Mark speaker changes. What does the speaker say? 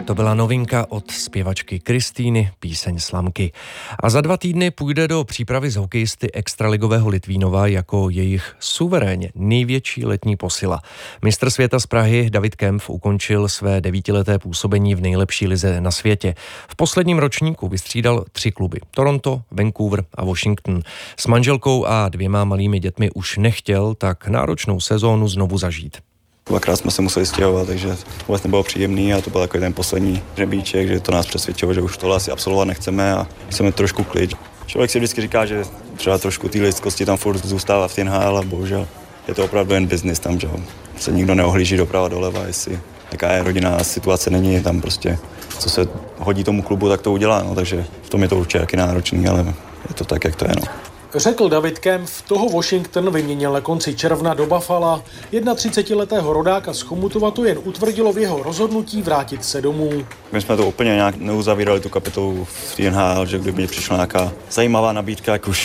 Speaker 1: To byla novinka od zpěvačky Kristýny, píseň Slamky. A za 2 týdny půjde do přípravy z hokejisty extraligového Litvínova jako jejich suverénně největší letní posila. Mistr světa z Prahy David Kempf ukončil své 9leté působení v nejlepší lize na světě. V posledním ročníku vystřídal 3 kluby: Toronto, Vancouver a Washington. S manželkou a 2 malými dětmi už nechtěl tak náročnou sezónu znovu zažít.
Speaker 2: 2krát jsme se museli stěhovat, takže vůbec nebylo příjemný a to byl takový ten poslední hřebíček, že to nás přesvědčilo, že už tohle asi absolvovat nechceme a chceme trošku klid. Člověk si vždycky říká, že třeba trošku té lidskosti tam furt zůstává v NHL, a bohužel je to opravdu jen business tam, že se nikdo neohlíží doprava doleva, jestli jaká je rodinná situace, není tam prostě, co se hodí tomu klubu, tak to udělá, no, takže v tom je to určitě taky náročný, ale je to tak, jak to je, no.
Speaker 3: Řekl David Kempf, toho Washington vyměnil na konci června do Buffala. 31letého rodáka z Chomutova to jen utvrdilo v jeho rozhodnutí vrátit se domů.
Speaker 2: My jsme to úplně nějak neuzavírali tu kapitolu v NHL, že kdyby přišla nějaká zajímavá nabídka, jak už